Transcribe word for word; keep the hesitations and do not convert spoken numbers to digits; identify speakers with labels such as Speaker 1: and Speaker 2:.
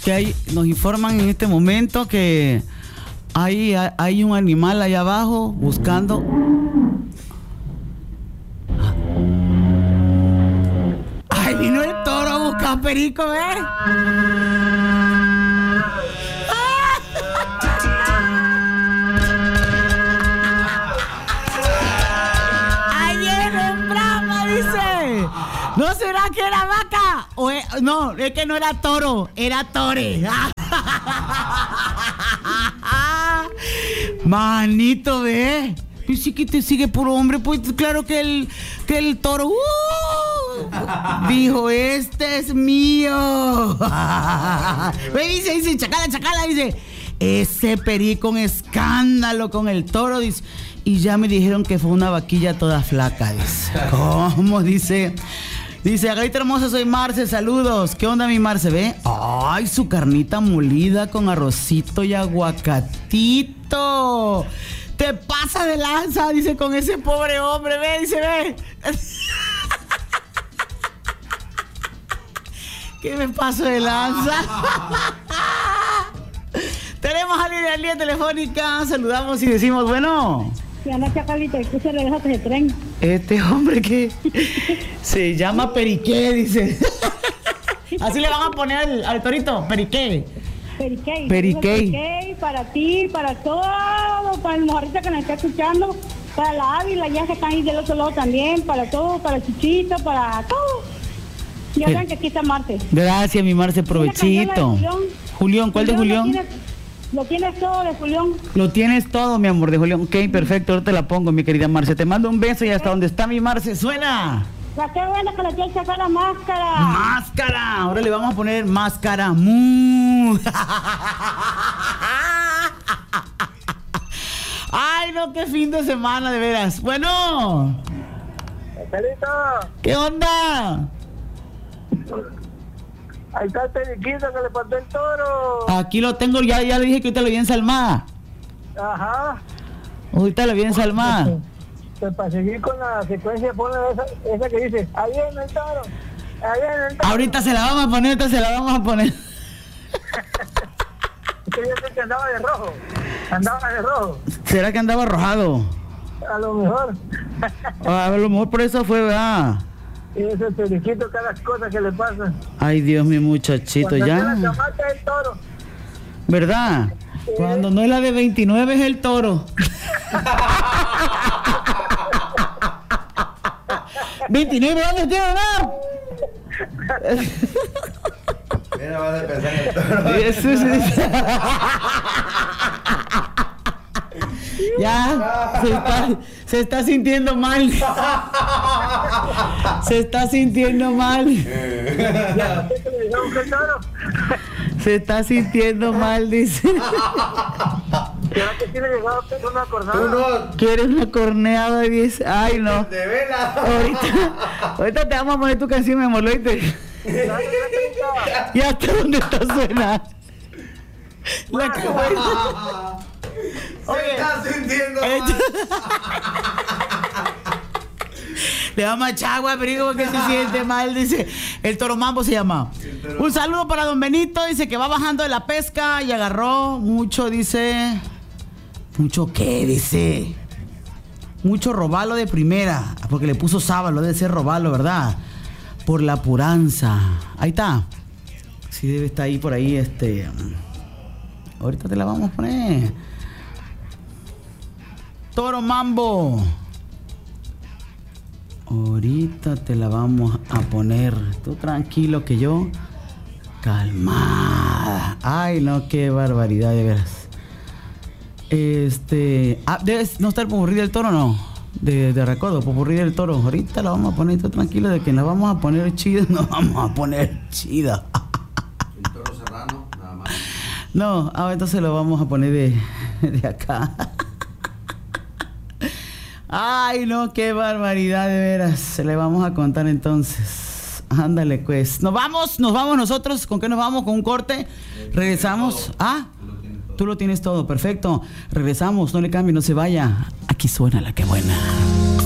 Speaker 1: que hay, nos informan en este momento que hay, hay un animal allá abajo buscando. Ay, vino el toro a buscar perico, ¿eh? ¿No será que era vaca? O es, no, es que no era toro, era tore. Manito, ve. Pues sí que te sigue puro hombre, pues claro que el, que el toro uh, dijo, este es mío. Ve, dice, dice, chacala, chacala, dice, ese perico, un escándalo con el toro, dice. Y ya me dijeron que fue una vaquilla toda flaca, dice. ¿Cómo? Dice... Dice, Agarita hermosa, soy Marce, saludos. ¿Qué onda, mi Marce? ¿Ve? Ay, su carnita molida con arrocito y aguacatito. Te pasa de lanza, dice, con ese pobre hombre. Ve, dice, ve. ¿Qué me paso de lanza? Tenemos a línea, línea telefónica. Saludamos y decimos, bueno...
Speaker 2: Ana Chacalita, ¿qué se regresa de tren?
Speaker 1: Este hombre que se llama Periqué, dice. Así le van a poner al, al torito, Periqué.
Speaker 2: Periqué.
Speaker 1: Periqué.
Speaker 2: Periqué, para ti, para todo, para el mojarrita que nos está escuchando, para la Ávila, ya que están ahí del otro lado también, para todo, para el Chuchito, para todo. Y oigan que aquí está Marce.
Speaker 1: Gracias, mi Marce, provechito.
Speaker 2: Julián.
Speaker 1: Julián, ¿cuál de Julián?
Speaker 2: Lo tienes todo de Julián.
Speaker 1: Lo tienes todo, mi amor, de Julián. Ok, perfecto, ahora te la pongo, mi querida Marce. Te mando un beso y hasta donde está mi Marce, ¡suena!
Speaker 2: La que buena que le quiere sacar la máscara.
Speaker 1: ¡Máscara! Ahora le vamos a poner máscara. ¡Mu! ¡Ay, no, qué fin de semana, de veras! Bueno.
Speaker 3: Felito.
Speaker 1: ¿Qué onda?
Speaker 3: Ahí está el periquito que le faltó el toro.
Speaker 1: Aquí lo tengo, ya, ya le dije que ahorita lo vi ensalmada.
Speaker 3: Ajá.
Speaker 1: Ahorita lo vi ensalmada.
Speaker 3: Pues para seguir con la secuencia, ponle esa, esa que dice, ahí viene el toro, ahí viene el toro.
Speaker 1: Ahorita se la vamos a poner, ahorita se la vamos a poner.
Speaker 3: Yo sé que andaba de rojo, andaba de rojo.
Speaker 1: ¿Será que andaba arrojado?
Speaker 3: A lo mejor.
Speaker 1: A lo mejor por eso fue, ¿verdad?
Speaker 3: Y ese periquito, cada cosa que le pasa.
Speaker 1: Ay, Dios, mi muchachito,
Speaker 3: cuando
Speaker 1: ya.
Speaker 3: La chamaca es el toro.
Speaker 1: ¿Verdad? Sí. Cuando no es la de veintinueve es el toro. veintinueve años tiene, ¿no?
Speaker 4: Mira, vas a pensar en el toro.
Speaker 1: Eso es. Ya, se está, se está sintiendo mal. Se está sintiendo mal. Se está sintiendo mal, dice.
Speaker 3: ¿Será que sí le llegaba una corneada?
Speaker 4: Tú no.
Speaker 1: ¿Quieres una corneada? Dice. Ay, no.
Speaker 4: De vela.
Speaker 1: Ahorita, ahorita te vamos a poner tu canción, mi amor, ¿oíste? ¿Y hasta dónde está suena? La que
Speaker 4: Se
Speaker 1: Oye,
Speaker 4: está sintiendo mal.
Speaker 1: Le vamos a echar agua, pero porque se siente mal, dice. El toro mambo se llama. Un saludo para don Benito, dice que va bajando de la pesca y agarró mucho, dice. ¿Mucho qué? Dice. Mucho robalo de primera, porque le puso sábalo, debe ser robalo, ¿verdad? Por la puranza. Ahí está. Sí, debe estar ahí por ahí, este. Ahorita te la vamos a poner. Toro mambo. Ahorita te la vamos a poner. Tú tranquilo que yo. Calmada. Ay, no, qué barbaridad, de veras. Este. Ah, debes no estar popurrí del toro, no. De, de recodo, popurrí del toro. Ahorita la vamos a poner, tú tranquilo de que la vamos a poner chida. No vamos a poner chida.
Speaker 4: El toro serrano, nada más.
Speaker 1: No, ah, entonces lo vamos a poner de, de acá. Ay, no, qué barbaridad, de veras. Se le vamos a contar entonces. Ándale, pues. Nos vamos, nos vamos nosotros. ¿Con qué nos vamos? ¿Con un corte? Regresamos. Ah, tú lo tienes todo, perfecto. Regresamos, no le cambie, no se vaya. Aquí suena la que buena.